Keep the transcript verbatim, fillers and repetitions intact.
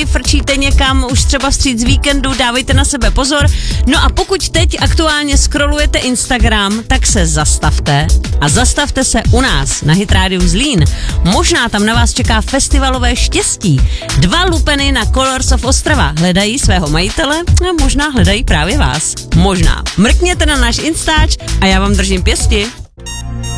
taky frčíte někam už třeba vstříc víkendu, dávejte na sebe pozor. No a pokud teď aktuálně scrollujete Instagram, tak se zastavte a zastavte se u nás na Hit Radio Zlín. Možná tam na vás čeká festivalové štěstí. Dva lupeny na Colors of Ostrava hledají svého majitele a možná hledají právě vás. Možná. Mrkněte na náš Instač a já vám držím pěsti.